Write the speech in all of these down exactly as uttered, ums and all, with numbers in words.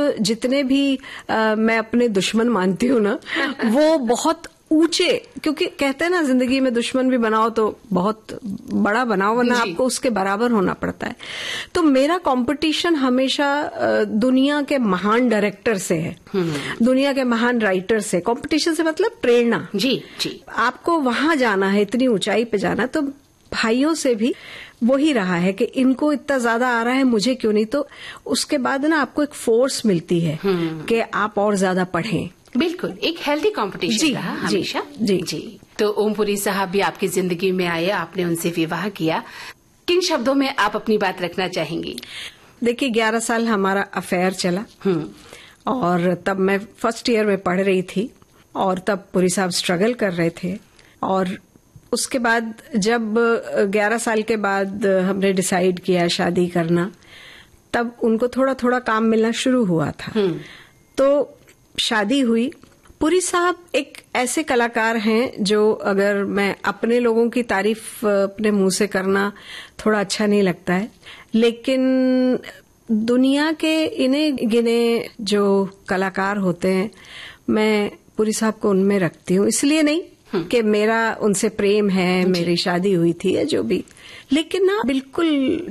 जितने भी आ, मैं अपने दुश्मन मानती हूँ ना, वो बहुत ऊंचे, क्योंकि कहते हैं ना जिंदगी में दुश्मन भी बनाओ तो बहुत बड़ा बनाओ, वरना आपको उसके बराबर होना पड़ता है। तो मेरा कंपटीशन हमेशा दुनिया के महान डायरेक्टर से है, दुनिया के महान राइटर से। कंपटीशन से मतलब प्रेरणा। जी जी, आपको वहां जाना है, इतनी ऊंचाई पे जाना। तो भाइयों से भी वही रहा है कि इनको इतना ज्यादा आ रहा है, मुझे क्यों नहीं। तो उसके बाद ना आपको एक फोर्स मिलती है कि आप और ज्यादा पढ़ें। बिल्कुल, एक हेल्दी कंपटीशन रहा हमेशा। जी जी। तो ओमपुरी साहब भी आपकी जिंदगी में आए, आपने उनसे विवाह किया। किन शब्दों में आप अपनी बात रखना चाहेंगी? देखिए, ग्यारह साल हमारा अफेयर चला और तब मैं फर्स्ट ईयर में पढ़ रही थी और तब पुरी साहब स्ट्रगल कर रहे थे। और उसके बाद जब ग्यारह साल के बाद हमने डिसाइड किया शादी करना, तब उनको थोड़ा थोड़ा काम मिलना शुरू हुआ था। तो शादी हुई। पुरी साहब एक ऐसे कलाकार हैं जो, अगर मैं अपने लोगों की तारीफ अपने मुंह से करना थोड़ा अच्छा नहीं लगता है, लेकिन दुनिया के इन्हें गिने जो कलाकार होते हैं, मैं पुरी साहब को उनमें रखती हूँ। इसलिए नहीं कि मेरा उनसे प्रेम है, मेरी शादी हुई थी या जो भी, लेकिन ना बिल्कुल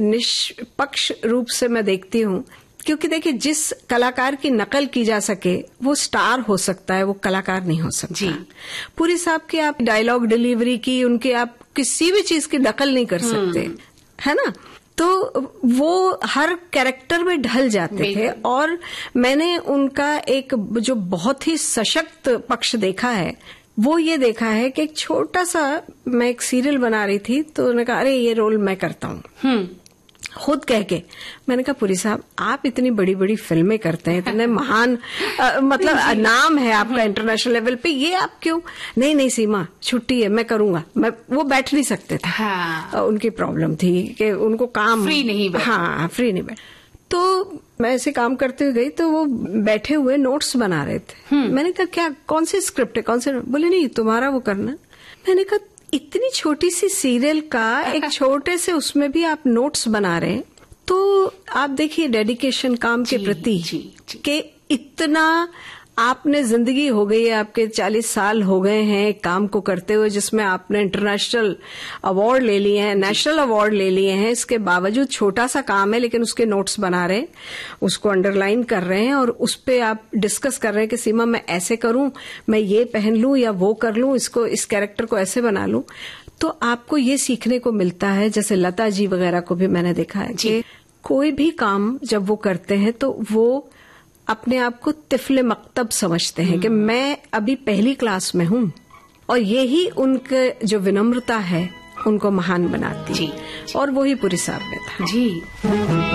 निष्पक्ष रूप से मैं देखती हूँ। क्योंकि देखिए, जिस कलाकार की नकल की जा सके वो स्टार हो सकता है, वो कलाकार नहीं हो सकता। जी। पुरी साहब की आप डायलॉग डिलीवरी की, उनके आप किसी भी चीज की नकल नहीं कर सकते, है ना। तो वो हर कैरेक्टर में ढल जाते थे। और मैंने उनका एक जो बहुत ही सशक्त पक्ष देखा है, वो ये देखा है कि एक छोटा सा, मैं एक सीरियल बना रही थी तो उन्होंने कहा, अरे ये रोल मैं करता हूँ। खुद कह के मैंने कहा, पुरी साहब आप इतनी बड़ी बड़ी फिल्में करते हैं, इतने महान आ, मतलब नाम है आपका इंटरनेशनल लेवल पे, ये आप क्यों? नहीं नहीं सीमा, छुट्टी है, मैं करूंगा। मैं वो बैठ नहीं सकते थे। हाँ। उनकी प्रॉब्लम थी कि उनको काम फ्री नहीं बैठ। हाँ, फ्री नहीं बैठ। तो मैं ऐसे काम करते हुए गई तो वो बैठे हुए नोट्स बना रहे थे। मैंने कहा, क्या कौन सी स्क्रिप्ट है, कौन से? बोले नहीं, तुम्हारा वो करना। मैंने कहा, इतनी छोटी सी सीरियल का एक छोटे से उसमें भी आप नोट्स बना रहे हैं, तो आप देखिए डेडिकेशन काम के प्रति कि इतना आपने, जिंदगी हो गई है आपके, चालीस साल हो गए हैं एक काम को करते हुए जिसमें आपने इंटरनेशनल अवार्ड ले लिए हैं, नेशनल अवार्ड ले लिए हैं। इसके बावजूद छोटा सा काम है लेकिन उसके नोट्स बना रहे हैं, उसको अंडरलाइन कर रहे हैं और उस पे आप डिस्कस कर रहे हैं कि सीमा मैं ऐसे करूं, मैं ये पहन लूं या वो कर लूं, इसको, इस कैरेक्टर को ऐसे बना लूं। तो आपको ये सीखने को मिलता है। जैसे लता जी वगैरह को भी मैंने देखा है कि कोई भी काम जब वो करते हैं तो वो अपने आप को तिफले मकतब समझते हैं कि मैं अभी पहली क्लास में हूं, और यही उनके जो विनम्रता है उनको महान बनाती है। और वही पुरी साहब में था। जी।